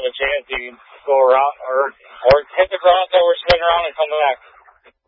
a chance, you can go around or hit the cross over, spin around, and come back.